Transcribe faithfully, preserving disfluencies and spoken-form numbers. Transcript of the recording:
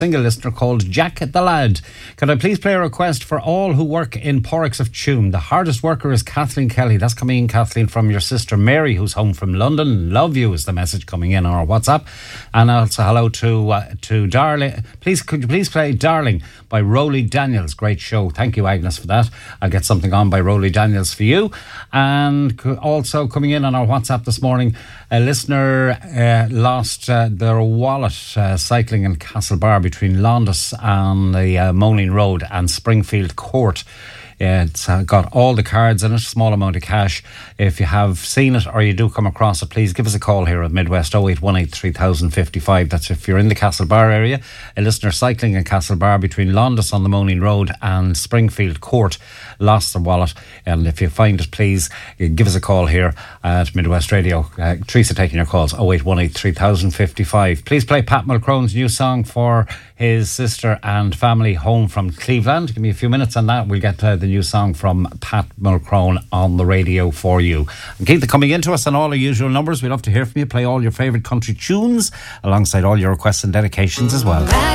Single listener called Jack the Lad. Could I please play a request for all who work in Porricks of Tuam? The hardest worker is Kathleen Kelly. That's coming in, Kathleen, from your sister Mary, who's home from London. Love you is the message coming in on our WhatsApp. And also hello to uh, to Darling. Please, could you please play Darling by Rowley Daniels? Great show. Thank you, Agnes, for that. I'll get something on by Rowley Daniels for you. And also coming in on our WhatsApp this morning, a listener uh, lost uh, their wallet uh, cycling in Castlebar between Londis and the uh, Moaning Road and Springfield Court. It's uh, got all the cards in it, small amount of cash. If you have seen it or you do come across it, please give us a call here at Midwest oh eight one eight three thousand fifty-five. That's if you're in the Castlebar area. A listener cycling in Castlebar between Londis on the Moaning Road and Springfield Court lost their wallet. And if you find it, please give us a call here at Midwest Radio. Uh, Teresa taking your calls, oh eight one eight three thousand fifty-five. Please play Pat Mulcrone's new song for his sister and family home from Cleveland. Give me a few minutes on that. We'll get uh, the new song from Pat Mulcrone on the radio for you. And keep them coming into us on all our usual numbers. We'd love to hear from you. Play all your favourite country tunes alongside all your requests and dedications as well.